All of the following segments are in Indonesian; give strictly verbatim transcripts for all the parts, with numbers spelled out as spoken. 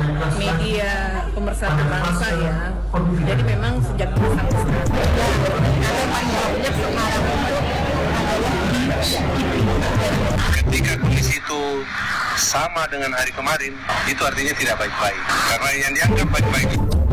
media pemersatu bangsa ya. Jadi memang sejak dulu sampai sekarang. Ketika kondisi itu sama dengan hari kemarin, itu artinya tidak baik-baik. Karena yang dianggap baik-baik.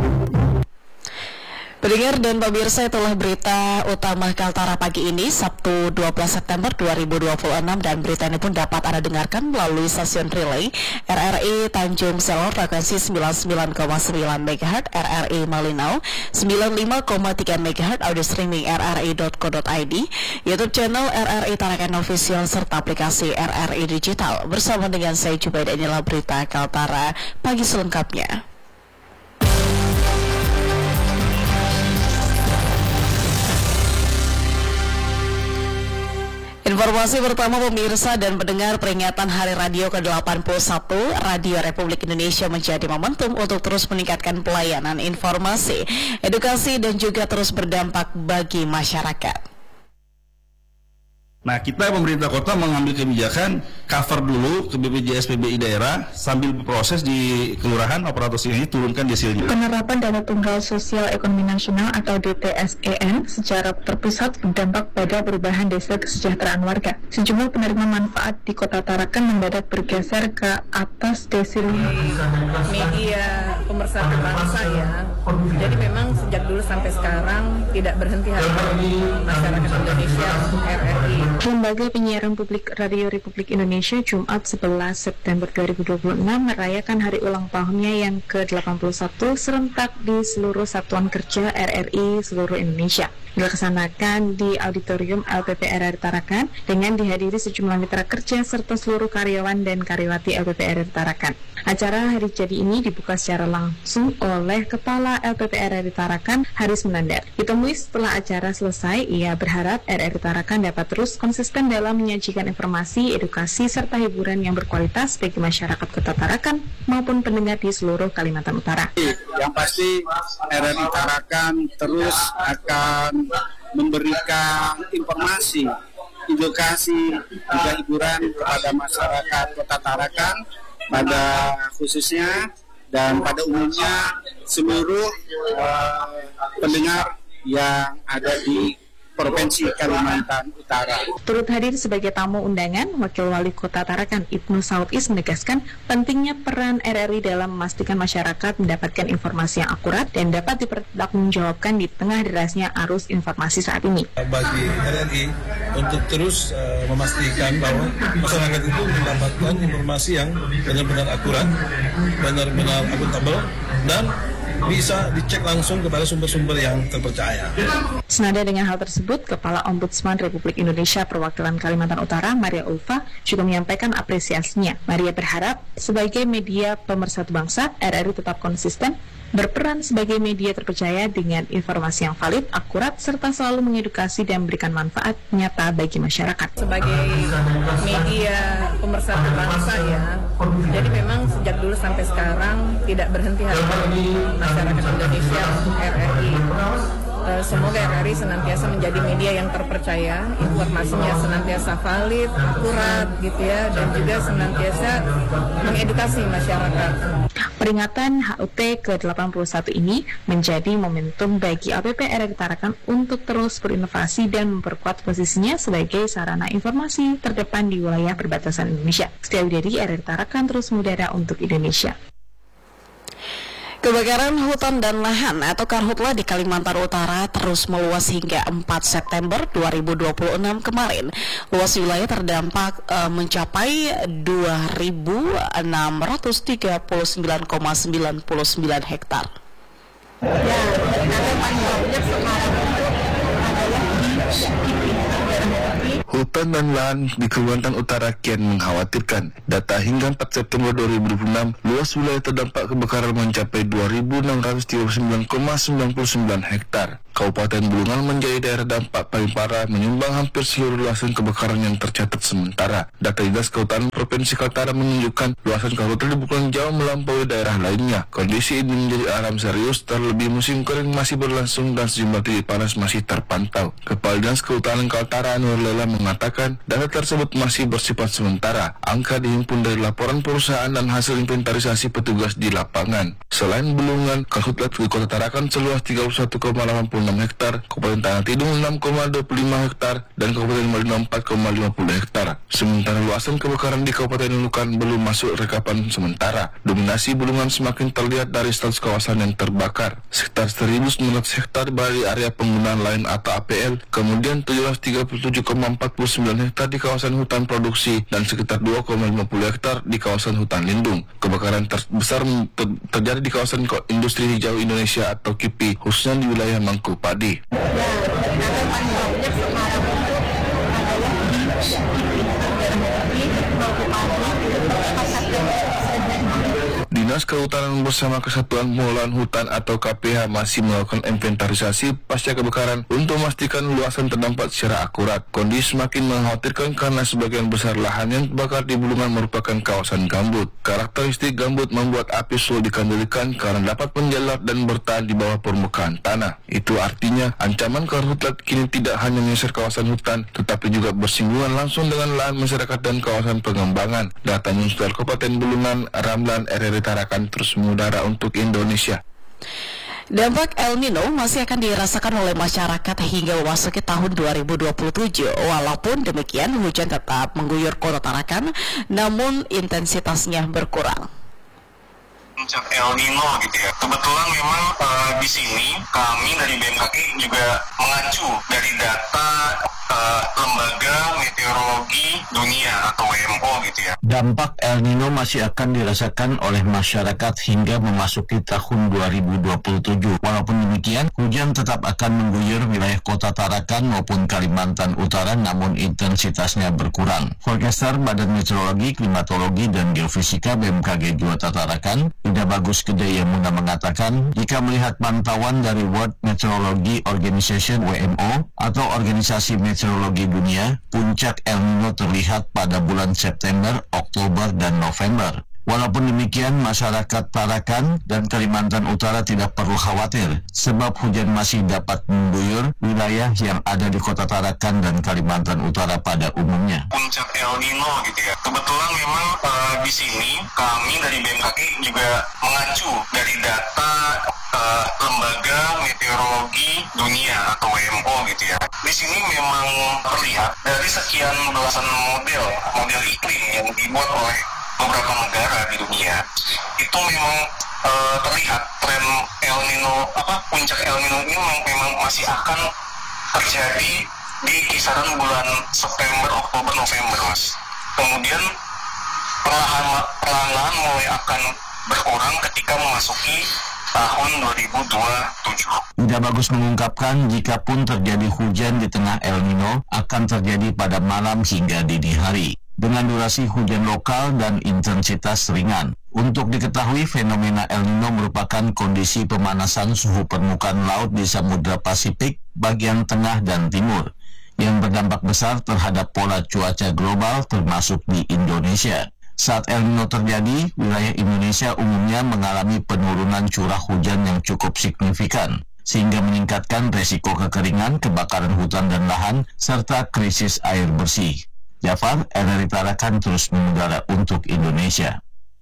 Pendengar dan pemirsa, itulah berita utama Kaltara pagi ini, Sabtu dua belas September dua ribu dua puluh enam, dan berita ini pun dapat Anda dengarkan melalui stasiun relay R R I Tanjung Selor frekuensi sembilan puluh sembilan koma sembilan megahertz, R R I Malinau sembilan puluh lima koma tiga megahertz, audio streaming r r i dot co dot i d, YouTube channel R R I Tarakan Official, serta aplikasi R R I Digital. Bersama dengan saya Jubaida, inilah berita Kaltara pagi selengkapnya. Informasi pertama pemirsa dan pendengar, peringatan Hari Radio ke delapan puluh satu Radio Republik Indonesia menjadi momentum untuk terus meningkatkan pelayanan informasi, edukasi, dan juga terus berdampak bagi masyarakat. Nah, kita pemerintah kota mengambil kebijakan cover dulu ke B P J S P B I daerah sambil berproses di kelurahan operator ini turunkan desilnya. Penerapan dana tunggal sosial ekonomi nasional atau D T S E N secara terpusat berdampak pada perubahan desil kesejahteraan warga. Sejumlah penerima manfaat di Kota Tarakan mendadak bergeser ke atas desil media pemersatu bangsa ya. Jadi memang sejak dulu sampai sekarang tidak berhenti hari masyarakat Indonesia R R I. Lembaga Penyiaran Publik Radio Republik Indonesia Jumat sebelas September dua ribu dua puluh enam merayakan hari ulang tahunnya yang ke delapan puluh satu serentak di seluruh satuan kerja R R I seluruh Indonesia. Dilaksanakan di Auditorium L P P R R I Tarakan dengan dihadiri sejumlah mitra kerja serta seluruh karyawan dan karyawati L P P R R I Tarakan. Acara hari jadi ini dibuka secara langsung oleh Kepala L P P R R I Tarakan, Haris Menandar. Ditemui setelah acara selesai, ia berharap R R I Tarakan dapat terus konsisten dalam menyajikan informasi, edukasi, serta hiburan yang berkualitas bagi masyarakat Kota Tarakan maupun pendengar di seluruh Kalimantan Utara. Yang pasti R R I Tarakan terus akan memberikan informasi, edukasi, juga hiburan kepada masyarakat Kota Tarakan pada khususnya dan pada umumnya seluruh uh, pendengar yang ada di Provinsi Kalimantan Utara. Turut hadir sebagai tamu undangan, Wakil Wali Kota Tarakan Ibnu Saud Is menegaskan pentingnya peran R R I dalam memastikan masyarakat mendapatkan informasi yang akurat dan dapat dipertanggungjawabkan di tengah derasnya arus informasi saat ini. Bagi R R I untuk terus uh, memastikan bahwa masyarakat itu mendapatkan informasi yang benar-benar akurat, benar-benar akuntabel, dan bisa dicek langsung kepada sumber-sumber yang terpercaya. Senada dengan hal tersebut, Kepala Ombudsman Republik Indonesia Perwakilan Kalimantan Utara, Maria Ulfa, juga menyampaikan apresiasinya. Maria berharap sebagai media pemersatu bangsa, R R I tetap konsisten berperan sebagai media terpercaya dengan informasi yang valid, akurat, serta selalu mengedukasi dan memberikan manfaat nyata bagi masyarakat. Sebagai media pemersatu bangsa ya, jadi memang sejak dulu sampai sekarang tidak berhenti hari masyarakat Indonesia R R I. Semoga R R I senantiasa menjadi media yang terpercaya, informasinya senantiasa valid, akurat gitu ya, dan juga senantiasa mengedukasi masyarakat. Peringatan H U T ke delapan puluh satu ini menjadi momentum bagi L P P R R I Tarakan untuk terus berinovasi dan memperkuat posisinya sebagai sarana informasi terdepan di wilayah perbatasan Indonesia. Setia Widadi, R R I Tarakan, terus mengudara untuk Indonesia. Kebakaran hutan dan lahan atau karhutla di Kalimantan Utara terus meluas hingga empat September dua ribu dua puluh enam kemarin. Luas wilayah terdampak e, mencapai dua ribu enam ratus tiga puluh sembilan koma sembilan sembilan hektar. Ya, harapannya sekarang itu adalah hutan dan lahan di Kalimantan Utara kian mengkhawatirkan. Data hingga empat September dua ribu dua puluh enam, luas wilayah terdampak kebakaran mencapai dua ribu enam ratus tiga puluh sembilan koma sembilan sembilan hektar. Kabupaten Bulungan menjadi daerah dampak paling parah, menyumbang hampir seluruh luasan kebakaran yang tercatat sementara. Data Dinas Kehutanan Provinsi Kaltara menunjukkan luasan karhutla di Bulungan jauh melampaui daerah lainnya. Kondisi ini menjadi alarm serius, terlebih musim kering masih berlangsung dan sejumlah titik panas masih terpantau. Kepala Dinas Kehutanan Kaltara Nur Lela mengatakan data tersebut masih bersifat sementara. Angka dihimpun dari laporan perusahaan dan hasil inventarisasi petugas di lapangan. Selain Bulungan, karhutla di Kota Tarakan seluas tiga puluh satu koma delapan puluh enam hektar, Kabupaten Tanah Tidung enam koma dua puluh lima hektar, dan Kabupaten Malino empat koma lima puluh hektar. Sementara luasan kebakaran di Kabupaten Nunukan belum masuk rekapan sementara. Dominasi Bulungan semakin terlihat dari status kawasan yang terbakar. Sekitar seribu sembilan ratus hektar dari area penggunaan lain atau A P L, kemudian tujuh ratus tiga puluh tujuh koma empat puluh sembilan hektar di kawasan hutan produksi, dan sekitar dua koma lima puluh hektar di kawasan hutan lindung. Kebakaran terbesar ter terjadi di kawasan industri hijau Indonesia atau K I P I, khususnya di wilayah Mangku Padi. Dinas Kehutanan bersama Kesatuan Pengelolaan Hutan atau K P H masih melakukan inventarisasi pasca kebakaran untuk memastikan luasan terdampak secara akurat. Kondisi semakin mengkhawatirkan karena sebagian besar lahan yang terbakar di Bulungan merupakan kawasan gambut. Karakteristik gambut membuat api sulit dikendalikan karena dapat menjalar dan bertahan di bawah permukaan tanah. Itu artinya ancaman karhutla kini tidak hanya menyasar kawasan hutan, tetapi juga bersinggungan langsung dengan lahan masyarakat dan kawasan pengembangan. Data Newsletter Kabupaten Bulungan, Ramlan, R R I Tarakan terus mengudara untuk Indonesia. Dampak El Nino masih akan dirasakan oleh masyarakat hingga memasuki tahun dua ribu dua puluh tujuh. Walaupun demikian, hujan tetap mengguyur Kota Tarakan, namun intensitasnya berkurang. Puncak El Nino gitu ya. Kebetulan memang uh, di sini kami dari B M K G juga mengacu dari data uh, lembaga meteorologi dunia atau W M O gitu ya. Dampak El Nino masih akan dirasakan oleh masyarakat hingga memasuki tahun dua ribu dua puluh tujuh. Walaupun demikian, hujan tetap akan mengguyur wilayah Kota Tarakan maupun Kalimantan Utara, namun intensitasnya berkurang. Forecaster Badan Meteorologi, Klimatologi, dan Geofisika B M K G Juwata Tarakan, Ida Bagus Gede Yamuna mengatakan, jika melihat pantauan dari World Meteorology Organization W M O atau Organisasi Meteorologi Dunia, puncak El Nino terlihat pada bulan September, Oktober, dan November. Walaupun demikian, masyarakat Tarakan dan Kalimantan Utara tidak perlu khawatir, sebab hujan masih dapat mengguyur wilayah yang ada di Kota Tarakan dan Kalimantan Utara pada umumnya. Puncak El Nino gitu ya. Kebetulan memang uh, di sini kami dari B M K G juga mengacu dari data uh, lembaga meteorologi dunia atau W M O gitu ya. Di sini memang terlihat dari sekian belasan model model iklim yang dibuat oleh beberapa negara di dunia, itu memang uh, terlihat tren El Nino, apa puncak El Nino ini memang masih akan terjadi di kisaran bulan September, Oktober, November, Mas. Kemudian perlahan-lahan mulai akan berkurang ketika memasuki tahun dua ribu dua puluh tujuh. Ida Bagus mengungkapkan, jika pun terjadi hujan di tengah El Nino, akan terjadi pada malam hingga dini hari, dengan durasi hujan lokal dan intensitas ringan. Untuk diketahui, fenomena El Nino merupakan kondisi pemanasan suhu permukaan laut di Samudra Pasifik bagian tengah dan timur, yang berdampak besar terhadap pola cuaca global termasuk di Indonesia. Saat El Nino terjadi, wilayah Indonesia umumnya mengalami penurunan curah hujan yang cukup signifikan, sehingga meningkatkan resiko kekeringan, kebakaran hutan dan lahan, serta krisis air bersih. Jafar, R R I Tarakan terus mengudara untuk Indonesia.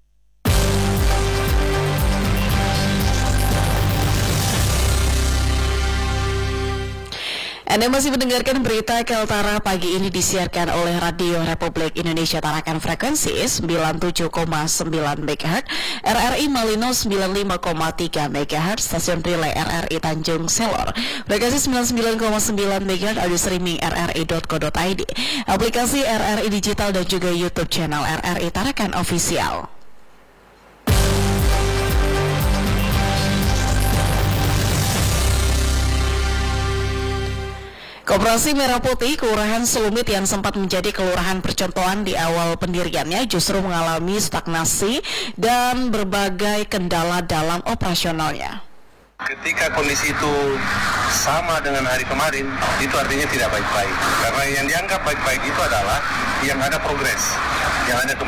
Anda masih mendengarkan berita Kaltara pagi ini disiarkan oleh Radio Republik Indonesia Tarakan frekuensi sembilan puluh tujuh koma sembilan megahertz, R R I Malino sembilan puluh lima koma tiga megahertz, stasiun relay R R I Tanjung Selor, frekuensi sembilan puluh sembilan koma sembilan megahertz, audio streaming r r i dot co dot i d, aplikasi R R I Digital dan juga YouTube channel R R I Tarakan Official. Koperasi Merah Putih Kelurahan Selumit yang sempat menjadi kelurahan percontohan di awal pendiriannya justru mengalami stagnasi dan berbagai kendala dalam operasionalnya. Ketika kondisi itu sama dengan hari kemarin, itu artinya tidak baik-baik. Karena yang dianggap baik-baik itu adalah yang ada progres, yang ada kemajuan.